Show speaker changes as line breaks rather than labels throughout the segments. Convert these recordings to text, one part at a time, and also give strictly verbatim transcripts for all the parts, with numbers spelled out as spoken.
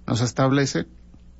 nos establece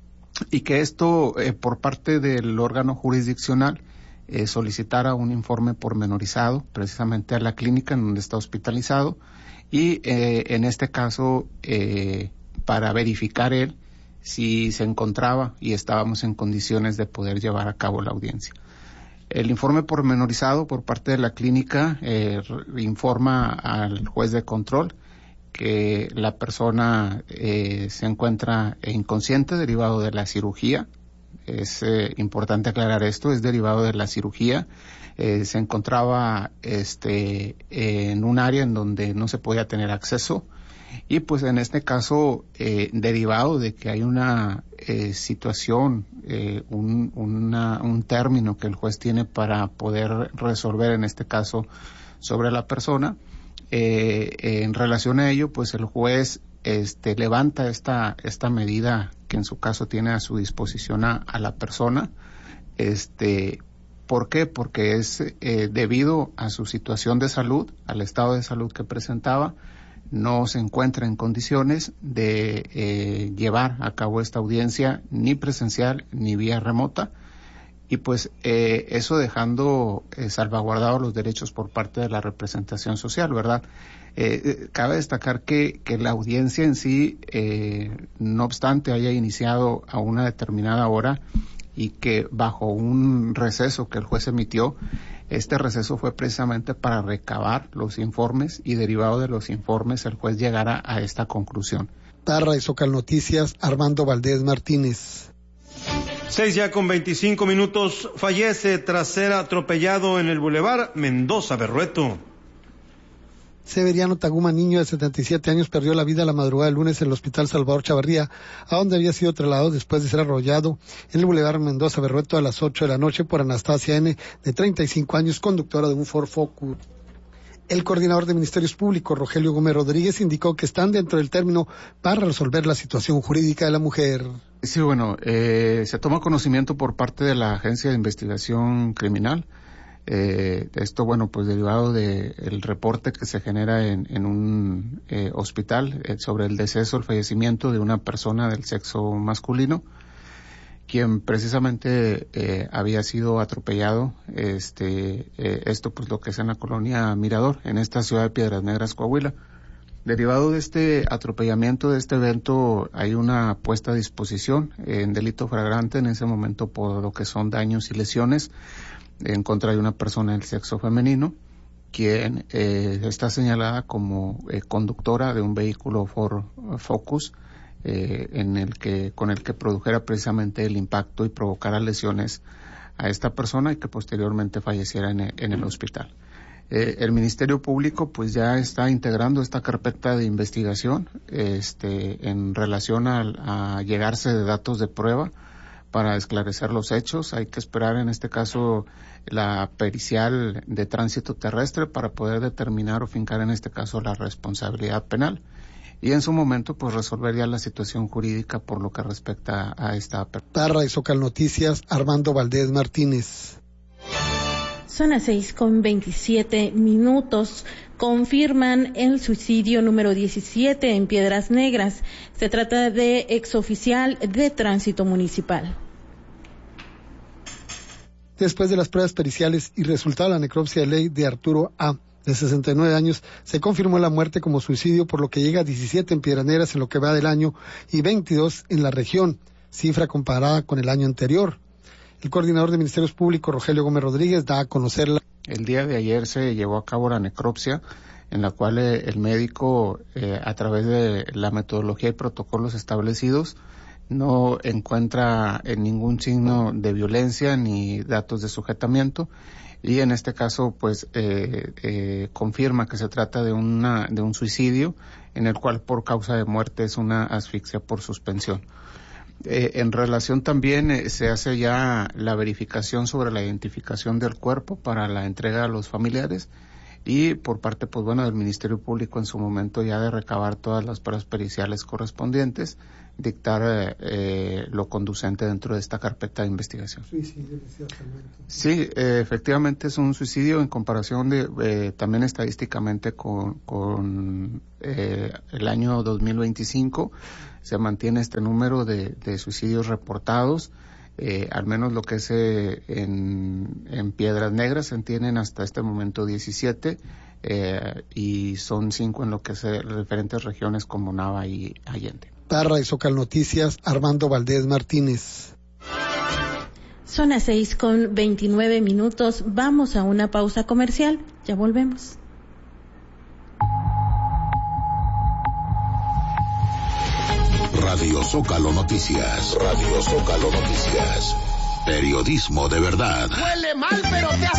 y que esto eh, por parte del órgano jurisdiccional eh, solicitara un informe pormenorizado precisamente a la clínica en donde está hospitalizado y eh, en este caso eh, para verificar él si se encontraba y estábamos en condiciones de poder llevar a cabo la audiencia. El informe pormenorizado por parte de la clínica eh, informa al juez de control que la persona eh, se encuentra inconsciente derivado de la cirugía. Es eh, importante aclarar esto, es derivado de la cirugía. Eh, se encontraba este, en un área en donde no se podía tener acceso y pues en este caso eh, derivado de que hay una eh, situación, eh, un, una, un término que el juez tiene para poder resolver en este caso sobre la persona. Eh, eh, en relación a ello, pues el juez este, levanta esta, esta medida que en su caso tiene a su disposición a, a la persona. Este, ¿Por qué? Porque es eh, debido a su situación de salud, al estado de salud que presentaba, no se encuentra en condiciones de eh, llevar a cabo esta audiencia ni presencial ni vía remota. Y pues eh, eso dejando eh, salvaguardados los derechos por parte de la representación social, ¿verdad? Eh, eh, cabe destacar que, que la audiencia en sí, eh, no obstante haya iniciado a una determinada hora y que bajo un receso que el juez emitió, este receso fue precisamente para recabar los informes y derivado de los informes el juez llegara a esta conclusión.
Para Isocal Noticias, Armando Valdés Martínez.
Seis ya con veinticinco minutos, fallece tras ser atropellado en el Boulevard Mendoza Berrueto.
Severiano Taguma, niño de setenta y siete años, perdió la vida la madrugada del lunes en el Hospital Salvador Chavarría, a donde había sido trasladado después de ser arrollado en el Boulevard Mendoza Berrueto a las ocho de la noche por Anastasia N., de treinta y cinco años, conductora de un Ford Focus. El coordinador de Ministerios Públicos, Rogelio Gómez Rodríguez, indicó que están dentro del término para resolver la situación jurídica de la mujer.
Sí, bueno, eh, se toma conocimiento por parte de la Agencia de Investigación Criminal. Eh, esto, bueno, pues derivado del de reporte que se genera en, en un eh, hospital eh, sobre el deceso, el fallecimiento de una persona del sexo masculino, quien precisamente eh, había sido atropellado, este, eh, esto pues lo que es en la colonia Mirador, en esta ciudad de Piedras Negras, Coahuila. Derivado de este atropellamiento, de este evento, hay una puesta a disposición en delito flagrante en ese momento por lo que son daños y lesiones en contra de una persona del sexo femenino, quien eh, está señalada como eh, conductora de un vehículo Ford Focus, eh, en el que, con el que produjera precisamente el impacto y provocara lesiones a esta persona y que posteriormente falleciera en el, en el hospital. Eh, el Ministerio Público pues ya está integrando esta carpeta de investigación este, en relación a, a llegarse de datos de prueba para esclarecer los hechos. Hay que esperar en este caso la pericial de tránsito terrestre para poder determinar o fincar en este caso la responsabilidad penal y en su momento pues resolver ya la situación jurídica por lo que respecta a esta persona.
Para Isocal Noticias, Armando Valdés Martínez.
Son las seis con veintisiete minutos. Confirman el suicidio número diecisiete en Piedras Negras. Se trata de exoficial de tránsito municipal.
Después de las pruebas periciales y resultado de la necropsia de ley de Arturo A., de sesenta y nueve años, se confirmó la muerte como suicidio, por lo que llega a diecisiete en Piedras Negras en lo que va del año y veintidós en la región, cifra comparada con el año anterior. El coordinador de Ministerios Públicos, Rogelio Gómez Rodríguez, da a conocer la...
El día de ayer se llevó a cabo la necropsia, en la cual eh, el médico, eh, a través de la metodología y protocolos establecidos, no encuentra en ningún signo de violencia ni datos de sujetamiento, y en este caso, pues, eh, eh, confirma que se trata de una de un suicidio, en el cual por causa de muerte es una asfixia por suspensión. Eh, en relación también eh, se hace ya la verificación sobre la identificación del cuerpo para la entrega a los familiares y por parte, pues bueno, del Ministerio Público en su momento ya de recabar todas las pruebas periciales correspondientes, dictar eh, eh, lo conducente dentro de esta carpeta de investigación.
Suicidio, ciertamente.
Sí, eh, efectivamente es un suicidio en comparación de eh, también estadísticamente con, con eh, el año dos mil veinticinco. se mantiene este número de, de suicidios reportados. Eh, al menos lo que es eh, en, en Piedras Negras se tienen hasta este momento diecisiete eh, y son cinco en lo que es eh, diferentes regiones como Nava y Allende.
Para Exocal Noticias, Armando Valdés Martínez.
Son las seis con veintinueve minutos. Vamos a una pausa comercial. Ya volvemos.
Radio Zócalo Noticias. Radio Zócalo Noticias. Periodismo de verdad.
Huele mal, pero te